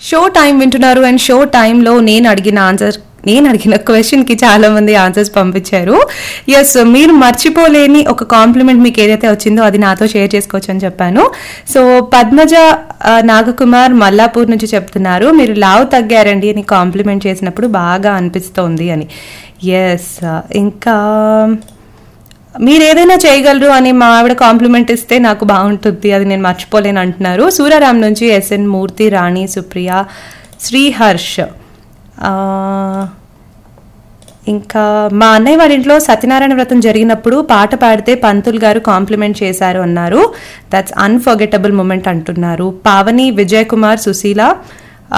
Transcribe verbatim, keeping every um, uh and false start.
Show time వింటున్నారు. And show టైంలో నేను అడిగిన ఆన్సర్ నేను అడిగిన క్వశ్చన్కి చాలా మంది ఆన్సర్స్ పంపించారు. ఎస్, మీరు మర్చిపోలేని ఒక కాంప్లిమెంట్ మీకు ఏదైతే వచ్చిందో అది నాతో షేర్ చేసుకోవచ్చు అని చెప్పాను. సో పద్మజ ఆ, నాగకుమార్ మల్లాపూర్ నుంచి చెప్తున్నారు, మీరు లావు తగ్గారండి అని కాంప్లిమెంట్ చేసినప్పుడు బాగా అనిపిస్తోంది అని. ఎస్, ఇంకా మీరు ఏదైనా చేయగలరు అని మా ఆవిడ కాంప్లిమెంట్ ఇస్తే నాకు బాగుంటుంది, అది నేను మర్చిపోలేను అంటున్నారు. సూర్యరామ్ నుంచి ఎస్ఎన్ మూర్తి, రాణి, సుప్రియ, శ్రీహర్ష్. ఇంకా మా అన్నయ్య వారి ఇంట్లో సత్యనారాయణ వ్రతం జరిగినప్పుడు పాట పాడితే పంతులు గారు కాంప్లిమెంట్ చేశారు అన్నారు. దట్స్ అన్ఫర్గెటబుల్ మూమెంట్ అంటున్నారు. పావని, విజయ్ కుమార్, సుశీల,